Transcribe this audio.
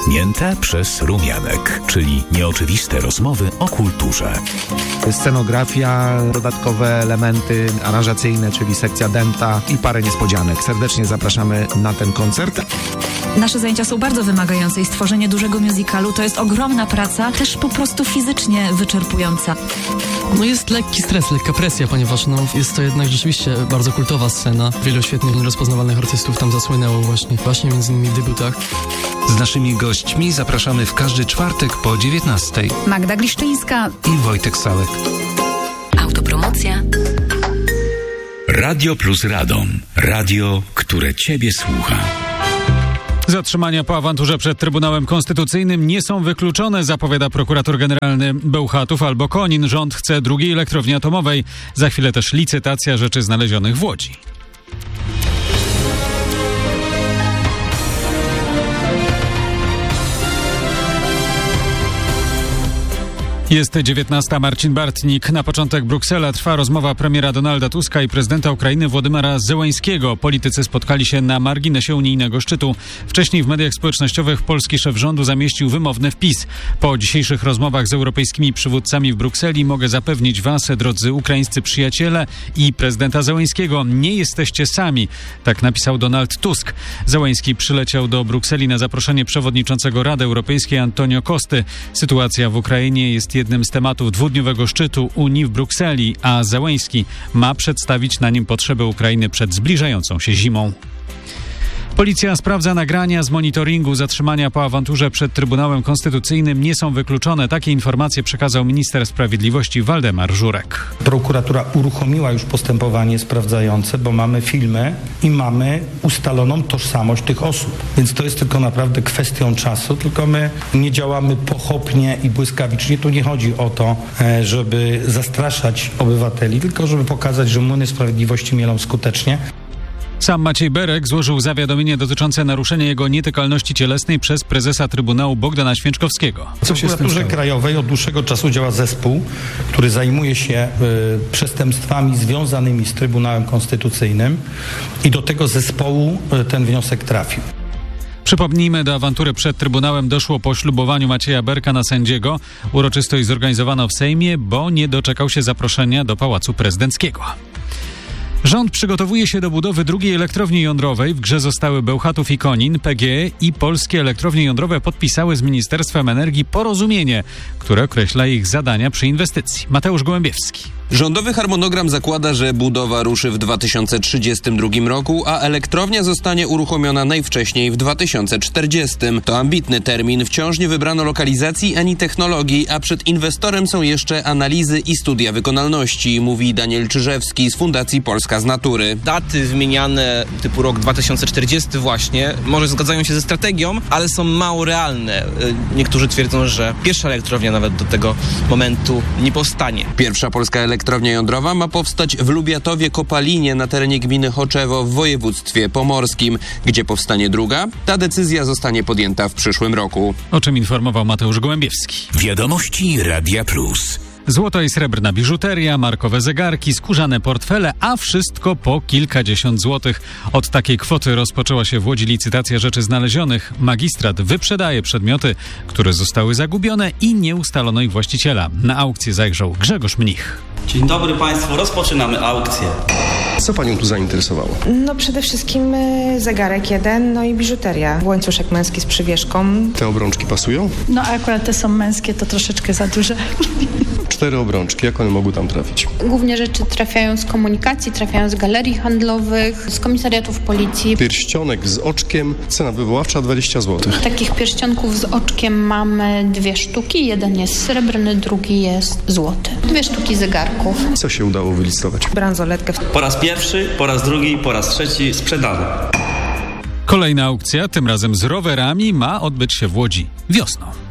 Tnięte przez rumianek, czyli nieoczywiste rozmowy o kulturze. Scenografia, dodatkowe elementy aranżacyjne, czyli sekcja dęta i parę niespodzianek. Serdecznie zapraszamy na ten koncert. Nasze zajęcia są bardzo wymagające i stworzenie dużego musicalu to jest ogromna praca, też po prostu fizycznie wyczerpująca. Jest lekki stres, lekka presja, ponieważ jest to jednak rzeczywiście bardzo kultowa scena. Wielu świetnych, rozpoznawalnych artystów tam zasłynęło właśnie między innymi w debiutach. Z naszymi gośćmi zapraszamy w każdy czwartek po 19:00. Magda Gliszczyńska i Wojtek Sałek. Autopromocja. Radio Plus Radom. Radio, które Ciebie słucha. Zatrzymania po awanturze przed Trybunałem Konstytucyjnym nie są wykluczone, zapowiada prokurator generalny Bełchatów albo Konin. Rząd chce drugiej elektrowni atomowej. Za chwilę też licytacja rzeczy znalezionych w Łodzi. Jest 19:00, Marcin Bartnik. Na początek Bruksela trwa rozmowa premiera Donalda Tuska i prezydenta Ukrainy Władimira Zełańskiego. Politycy spotkali się na marginesie unijnego szczytu. Wcześniej w mediach społecznościowych polski szef rządu zamieścił wymowny wpis. Po dzisiejszych rozmowach z europejskimi przywódcami w Brukseli mogę zapewnić was, drodzy ukraińscy przyjaciele i prezydenta Zełańskiego, nie jesteście sami. Tak napisał Donald Tusk. Zełański przyleciał do Brukseli na zaproszenie przewodniczącego Rady Europejskiej Antonio Costy. Sytuacja w Ukrainie jest jednym z tematów dwudniowego szczytu Unii w Brukseli, a Zełański ma przedstawić na nim potrzeby Ukrainy przed zbliżającą się zimą. Policja sprawdza nagrania z monitoringu. Zatrzymania po awanturze przed Trybunałem Konstytucyjnym nie są wykluczone. Takie informacje przekazał minister sprawiedliwości Waldemar Żurek. Prokuratura uruchomiła już postępowanie sprawdzające, bo mamy filmy i mamy ustaloną tożsamość tych osób. Więc to jest tylko naprawdę kwestią czasu, tylko my nie działamy pochopnie i błyskawicznie. Tu nie chodzi o to, żeby zastraszać obywateli, tylko żeby pokazać, że młyny sprawiedliwości mielą skutecznie. Sam Maciej Berek złożył zawiadomienie dotyczące naruszenia jego nietykalności cielesnej przez prezesa Trybunału Bogdana Święczkowskiego. W prokuraturze krajowej od dłuższego czasu działa zespół, który zajmuje się przestępstwami związanymi z Trybunałem Konstytucyjnym i do tego zespołu ten wniosek trafił. Przypomnijmy, do awantury przed Trybunałem doszło po ślubowaniu Macieja Berka na sędziego. Uroczystość zorganizowano w Sejmie, bo nie doczekał się zaproszenia do Pałacu Prezydenckiego. Rząd przygotowuje się do budowy drugiej elektrowni jądrowej. W grze zostały Bełchatów i Konin. PGE i polskie elektrownie jądrowe podpisały z Ministerstwem Energii porozumienie, które określa ich zadania przy inwestycji. Mateusz Gołębiewski. Rządowy harmonogram zakłada, że budowa ruszy w 2032 roku, a elektrownia zostanie uruchomiona najwcześniej w 2040. To ambitny termin. Wciąż nie wybrano lokalizacji ani technologii, a przed inwestorem są jeszcze analizy i studia wykonalności, mówi Daniel Czyżewski z Fundacji Polska z Natury. Daty wymieniane typu rok 2040 właśnie może zgadzają się ze strategią, ale są mało realne. Niektórzy twierdzą, że pierwsza elektrownia nawet do tego momentu nie powstanie. Pierwsza polska elektrownia jądrowa ma powstać w Lubiatowie-Kopalinie na terenie gminy Choczewo w województwie pomorskim. Gdzie powstanie druga? Ta decyzja zostanie podjęta w przyszłym roku. O czym informował Mateusz Gołębiewski. Wiadomości Radia Plus. Złota i srebrna biżuteria, markowe zegarki, skórzane portfele, a wszystko po kilkadziesiąt złotych. Od takiej kwoty rozpoczęła się w Łodzi licytacja rzeczy znalezionych. Magistrat wyprzedaje przedmioty, które zostały zagubione i nie ustalono ich właściciela. Na aukcję zajrzał Grzegorz Mnich. Dzień dobry Państwu, rozpoczynamy aukcję. Co Panią tu zainteresowało? Przede wszystkim zegarek jeden, i biżuteria. Łańcuszek męski z przywieszką. Te obrączki pasują? Akurat te są męskie, to troszeczkę za duże. 4 obrączki, jak one mogły tam trafić? Głównie rzeczy trafiają z komunikacji, trafiają z galerii handlowych, z komisariatów policji. Pierścionek z oczkiem, cena wywoławcza 20 zł. Takich pierścionków z oczkiem mamy 2 sztuki. Jeden jest srebrny, drugi jest złoty. 2 sztuki zegarków. Co się udało wylicytować? Bransoletkę. Po raz pierwszy, po raz drugi, po raz trzeci sprzedany. Kolejna aukcja, tym razem z rowerami, ma odbyć się w Łodzi wiosną.